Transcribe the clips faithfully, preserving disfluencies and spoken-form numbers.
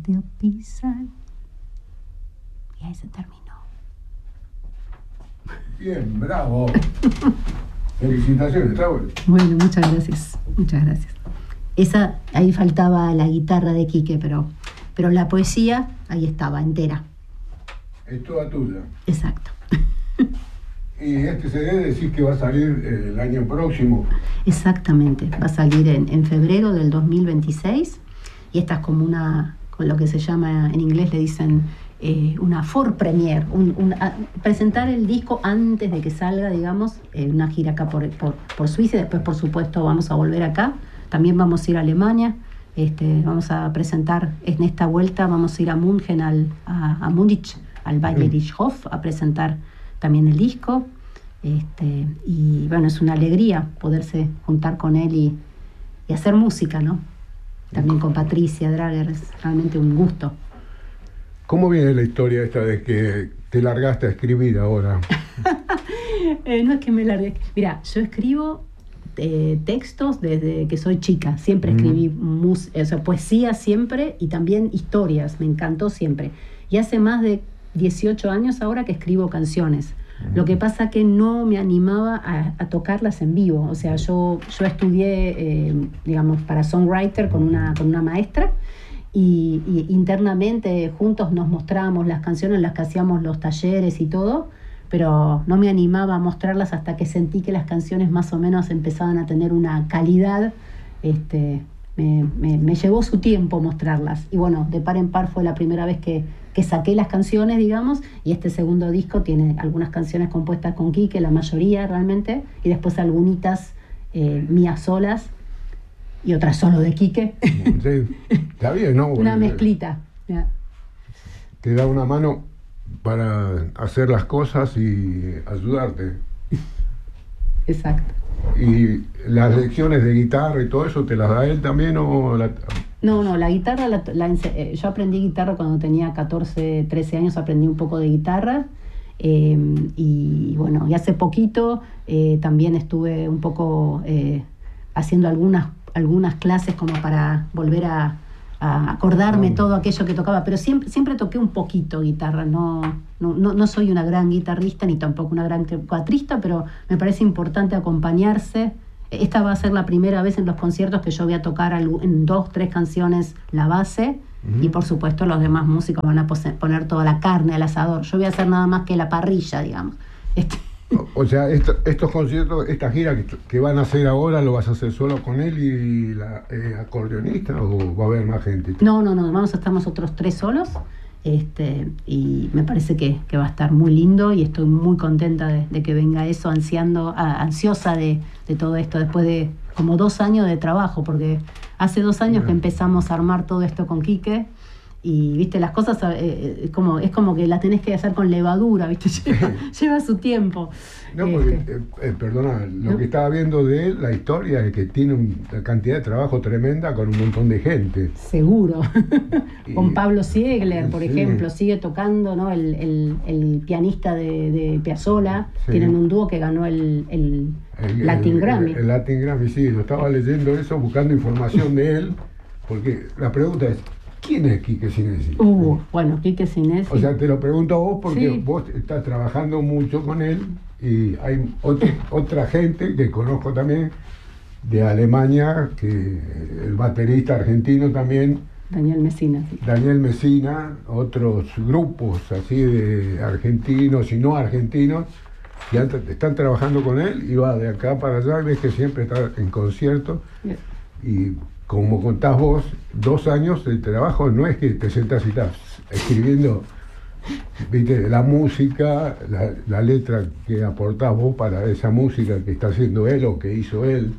de pisar. Y ahí se terminó. Bien, bravo. Felicitaciones, está bueno. Bueno, muchas gracias, muchas gracias. Esa, ahí faltaba la guitarra de Quique, pero, pero la poesía ahí estaba, entera. Es toda tuya. Exacto. Y este C D decís que va a salir el año próximo. Exactamente, va a salir en, en febrero del dos mil veintiséis y esta es como una, con lo que se llama, en inglés le dicen eh, una for premiere, un, un, a, presentar el disco antes de que salga, digamos, eh, una gira acá por, por, por Suiza, y después por supuesto vamos a volver acá, también vamos a ir a Alemania, este, vamos a presentar en esta vuelta, vamos a ir a München, al, a, a Múnich, al Bayerischer Hof, a presentar también el disco, este, y bueno, es una alegría poderse juntar con él y, y hacer música, ¿no? También con Patricia Drager, es realmente un gusto. ¿Cómo viene la historia esta de que te largaste a escribir ahora? eh, no es que me largué, mira, yo escribo eh, textos desde que soy chica, siempre escribí mm. mus- o sea, poesía siempre y también historias, me encantó siempre. Y hace más de dieciocho años ahora que escribo canciones. Lo que pasa que no me animaba a, a tocarlas en vivo. O sea, yo, yo estudié, eh, digamos, para songwriter con una, con una maestra y, y internamente juntos nos mostrábamos las canciones, las que hacíamos los talleres y todo, pero no me animaba a mostrarlas hasta que sentí que las canciones más o menos empezaban a tener una calidad. Este, me, me, me llevó su tiempo mostrarlas. Y bueno, de par en par fue la primera vez que que saqué las canciones, digamos, y este segundo disco tiene algunas canciones compuestas con Quique, la mayoría realmente, y después algunitas eh, mías solas y otras solo de Quique. Sí, está bien, ¿no? Una mezclita. Ya. Te da una mano para hacer las cosas y ayudarte. Exacto. ¿Y las lecciones de guitarra y todo eso te las da él también o la... No, no, la guitarra, la, la, eh, yo aprendí guitarra cuando tenía catorce, trece años, aprendí un poco de guitarra eh, y bueno, y hace poquito eh, también estuve un poco eh, haciendo algunas, algunas clases como para volver a, a acordarme no. todo aquello que tocaba, pero siempre, siempre toqué un poquito guitarra, no, no, no, no soy una gran guitarrista ni tampoco una gran cuatrista, pero me parece importante acompañarse. Esta va a ser la primera vez en los conciertos que yo voy a tocar en dos, tres canciones la base uh-huh. y por supuesto los demás músicos van a poner toda la carne al asador. Yo voy a hacer nada más que la parrilla, digamos. Este... O, o sea, esto, estos conciertos, esta gira que, que van a hacer ahora, ¿lo vas a hacer solo con él y la eh, acordeonista o va a haber más gente? No, no, no, vamos a estar nosotros tres solos. Este, y me parece que, que va a estar muy lindo y estoy muy contenta de, de que venga eso, ansiando, a, ansiosa de, de todo esto después de como dos años de trabajo, porque hace dos años que empezamos a armar todo esto con Quique y viste las cosas eh, como, es como que la tenés que hacer con levadura, viste, lleva, lleva su tiempo. No, porque, este, eh, eh, perdona, lo ¿no? que estaba viendo de él, la historia es que tiene una cantidad de trabajo tremenda con un montón de gente. Seguro. Y, con Pablo Siegler, por sí. ejemplo, sigue tocando, ¿no? El, el, el pianista de, de Piazzolla, sí. tienen un dúo que ganó el, el, el Latin el, Grammy. El, el Latin Grammy, sí, lo estaba leyendo eso, buscando información de él, porque la pregunta es, ¿quién es Quique Sinesi? Uh, bueno, Quique Sinesi. O sea, te lo pregunto a vos porque sí. vos estás trabajando mucho con él y hay otro, otra gente que conozco también de Alemania, que el baterista argentino también, Daniel Messina. Sí. Daniel Messina, otros grupos así de argentinos y no argentinos que están trabajando con él y va de acá para allá y ves que siempre está en concierto. Yeah. Y como contás vos, dos años de trabajo no es que te sentás y estás escribiendo, viste, la música, la, la letra que aportás vos para esa música que está haciendo él o que hizo él.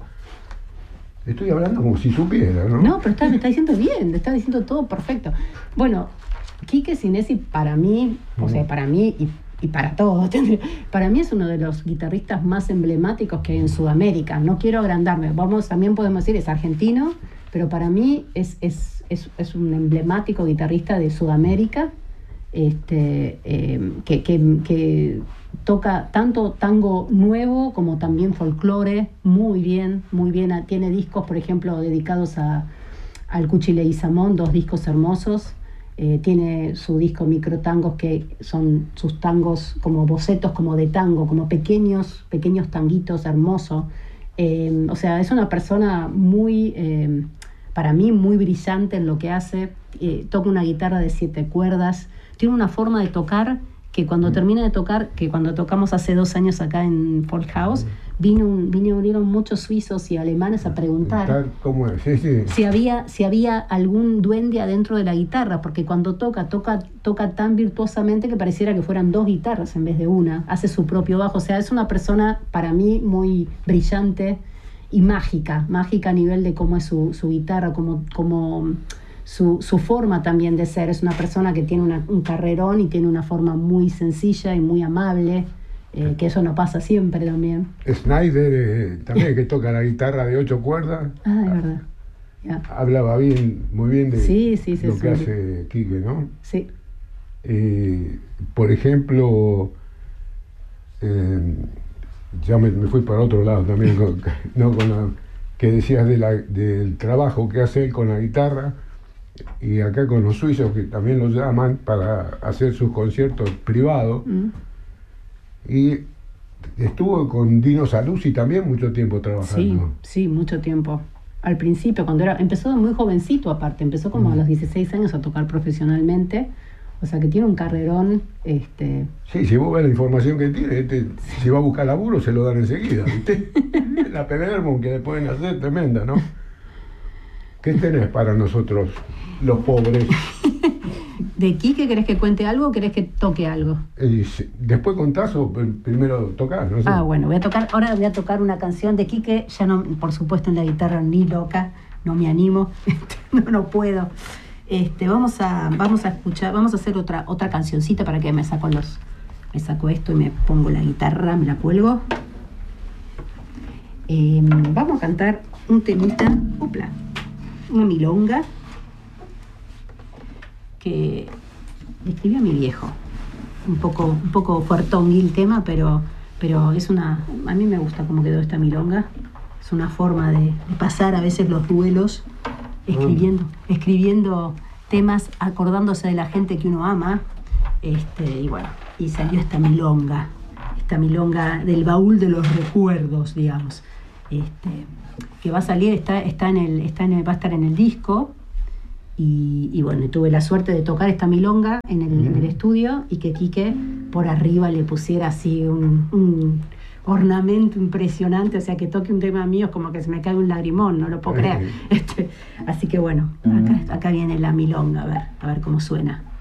Estoy hablando como si supiera, ¿no? No, pero está, me está diciendo bien, me está diciendo todo perfecto. Bueno, Quique Sinesi para mí, o sea, para mí y, y para todos, para mí es uno de los guitarristas más emblemáticos que hay en Sudamérica. No quiero agrandarme, vamos, también podemos decir, es argentino, pero para mí es, es, es, es un emblemático guitarrista de Sudamérica, este, eh, que, que, que toca tanto tango nuevo como también folclore, muy bien, muy bien. Tiene discos, por ejemplo, dedicados a, al Cuchi Leguizamón, dos discos hermosos. Eh, tiene su disco Microtangos, que son sus tangos como bocetos como de tango, como pequeños, pequeños tanguitos hermosos. Eh, o sea, es una persona muy, eh, para mí, muy brillante en lo que hace. Eh, toca una guitarra de siete cuerdas, tiene una forma de tocar que cuando termina de tocar, que cuando tocamos hace dos años acá en Folk House, vino un, vinieron muchos suizos y alemanes a preguntar ¿Cómo es? Sí, sí. si había, si había algún duende adentro de la guitarra, porque cuando toca, toca, toca tan virtuosamente que pareciera que fueran dos guitarras en vez de una, hace su propio bajo, o sea, es una persona para mí muy brillante y mágica, mágica a nivel de cómo es su, su guitarra, como... como Su, su forma también de ser. Es una persona que tiene una, un carrerón y tiene una forma muy sencilla y muy amable, eh, que eso no pasa siempre también. Snyder eh, también, que toca la guitarra de ocho cuerdas. Ah, es verdad. Yeah. Hablaba bien, muy bien de sí, sí, sí, lo sí, que sí. hace Quique, ¿no? Sí. Eh, por ejemplo, eh, ya me, me fui para otro lado también, con, no, con la, que decías de la, del trabajo que hace él con la guitarra. Y acá con los suizos, que también los llaman para hacer sus conciertos privados. Mm. Y estuvo con Dino Saluzzi también mucho tiempo trabajando. Sí, sí, mucho tiempo. Al principio, cuando era, empezó muy jovencito aparte, empezó como mm. a los dieciséis años a tocar profesionalmente. O sea que tiene un carrerón. Este... Sí, si vos ves la información que tiene, este, si va a buscar laburo se lo dan enseguida, ¿viste? La Pelermon que le pueden hacer tremenda, ¿no? ¿Qué tenés para nosotros, los pobres? ¿De Quique querés que cuente algo o querés que toque algo? Eh, después contás o primero tocás, no sé. Ah, bueno, voy a tocar, ahora voy a tocar una canción de Quique, ya no, por supuesto en la guitarra ni loca, no me animo, no, no puedo. Este, vamos a, vamos a escuchar, vamos a hacer otra, otra cancioncita para que me saco los, me saco esto y me pongo la guitarra, me la cuelgo. Eh, vamos a cantar un temita, opla. Una milonga que escribió mi viejo, un poco, un poco fuertón el tema, pero, pero es una, a mí me gusta cómo quedó esta milonga. Es una forma de, de pasar a veces los duelos escribiendo, mm. escribiendo temas, acordándose de la gente que uno ama, este, y bueno, y salió esta milonga, esta milonga del baúl de los recuerdos, digamos. Este, que va a salir, está, está en el, está en el, va a estar en el disco y, y bueno, tuve la suerte de tocar esta milonga en el, mm. en el estudio y que Quique por arriba le pusiera así un, un ornamento impresionante, o sea que toque un tema mío es como que se me cae un lagrimón, no lo puedo creer. Este, así que bueno, acá, acá viene la milonga, a ver, a ver cómo suena.